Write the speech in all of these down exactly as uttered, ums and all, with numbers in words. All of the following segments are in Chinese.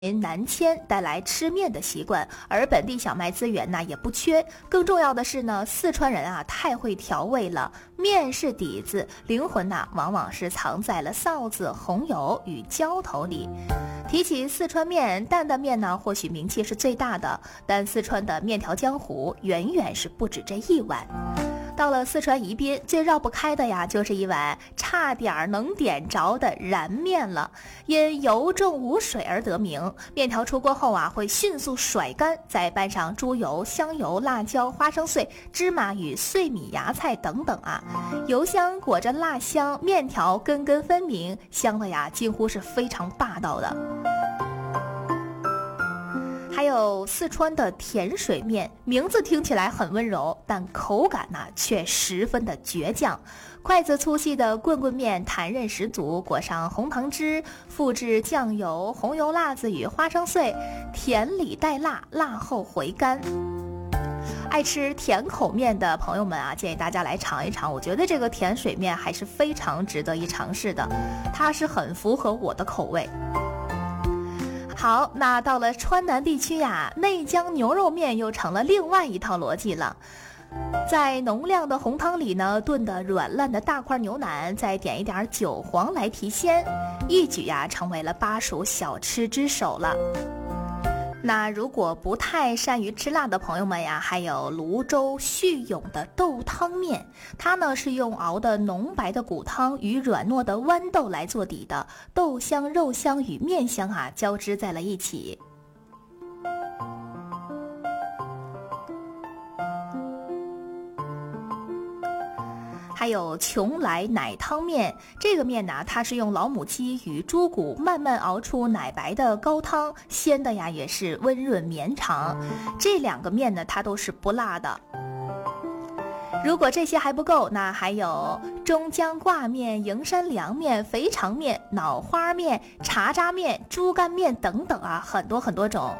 南迁带来吃面的习惯，而本地小麦资源呢也不缺。更重要的是呢，四川人啊太会调味了，面是底子，灵魂呐往往是藏在了臊子、红油与浇头里。提起四川面，担担面呢或许名气是最大的，但四川的面条江湖远远是不止这一碗。到了四川宜宾，最绕不开的呀，就是一碗差点能点着的燃面了。因油重无水而得名，面条出锅后啊，会迅速甩干，再拌上猪油、香油、辣椒、花生碎、芝麻与碎米芽菜等等啊，油香裹着辣香，面条根根分明，香的呀几乎是非常霸道的。还有四川的甜水面，名字听起来很温柔，但口感呢却十分的倔强。筷子粗细的棍棍面弹韧十足，裹上红糖汁，复制酱油、红油、辣子与花生碎，甜里带辣，辣后回甘。爱吃甜口面的朋友们啊，建议大家来尝一尝，我觉得这个甜水面还是非常值得一尝试的，它是很符合我的口味。好，那到了川南地区呀，内江牛肉面又成了另外一套逻辑了。在浓亮的红汤里呢，炖的软烂的大块牛腩，再点一点韭黄来提鲜，一举呀成为了巴蜀小吃之首了。那如果不太善于吃辣的朋友们呀，还有泸州叙永的豆汤面，它呢是用熬的浓白的骨汤与软糯的豌豆来做底的，豆香、肉香与面香啊交织在了一起。还有邛崃奶汤面，这个面呢，它是用老母鸡与猪骨慢慢熬出奶白的高汤，鲜的呀也是温润绵长。这两个面呢，它都是不辣的。如果这些还不够，那还有中江挂面、营山凉面、肥肠面、脑花面、茶渣面、猪肝面等等啊，很多很多种。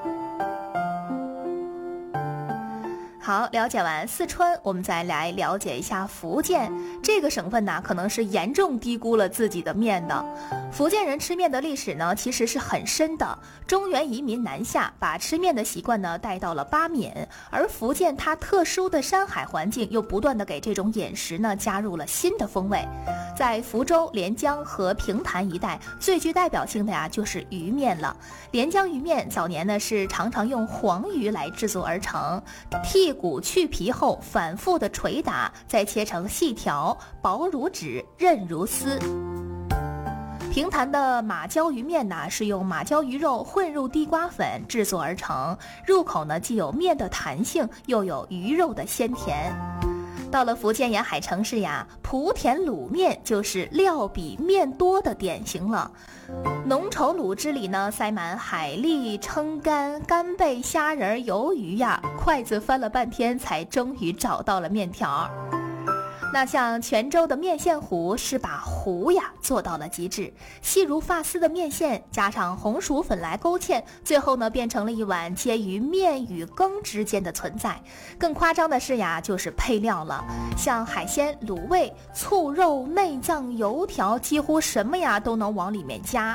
好，了解完四川，我们再来了解一下福建。这个省份呢，可能是严重低估了自己的面的。福建人吃面的历史呢，其实是很深的。中原移民南下，把吃面的习惯呢带到了巴闽，而福建它特殊的山海环境，又不断的给这种饮食呢加入了新的风味。在福州、连江和平潭一带，最具代表性的呀就是鱼面了。连江鱼面早年呢是常常用黄鱼来制作而成，剔骨去皮后反复的捶打，再切成细条，薄如纸，韧如丝。平潭的马鲛鱼面呢，是用马鲛鱼肉混入地瓜粉制作而成，入口呢既有面的弹性，又有鱼肉的鲜甜。到了福建沿海城市呀，莆田卤面就是料比面多的典型了。浓稠卤汁里呢，塞满海蛎、撑干、干贝、虾仁、鱿鱼呀，筷子翻了半天，才终于找到了面条。那像泉州的面线糊是把糊呀做到了极致，细如发丝的面线加上红薯粉来勾芡，最后呢变成了一碗介于面与羹之间的存在。更夸张的是呀，就是配料了，像海鲜、卤味、醋肉、内脏、油条，几乎什么呀都能往里面加。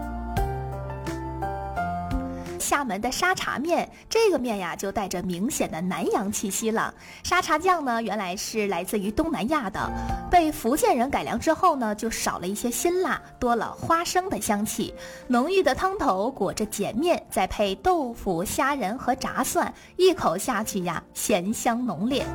厦门的沙茶面，这个面呀就带着明显的南洋气息了。沙茶酱呢原来是来自于东南亚的，被福建人改良之后呢，就少了一些辛辣，多了花生的香气。浓郁的汤头裹着碱面，再配豆腐、虾仁和炸蒜，一口下去呀，咸香浓烈。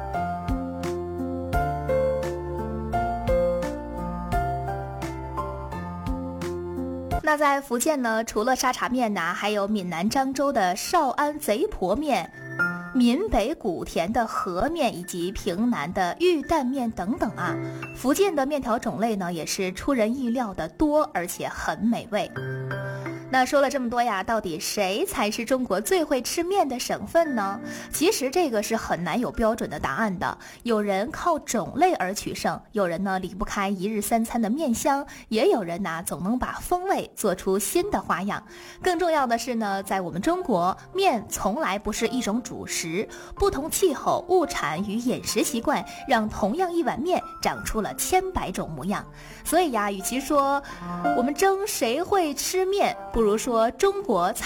那在福建呢，除了沙茶面呢，还有闽南漳州的少安贼婆面、闽北古田的和面，以及平南的玉担面等等啊。福建的面条种类呢，也是出人意料的多，而且很美味。那说了这么多呀，到底谁才是中国最会吃面的省份呢？其实这个是很难有标准的答案的。有人靠种类而取胜，有人呢离不开一日三餐的面香，也有人呢总能把风味做出新的花样。更重要的是呢，在我们中国，面从来不是一种主食，不同气候、物产与饮食习惯，让同样一碗面长出了千百种模样。所以呀，与其说我们争谁会吃面， 不如说中国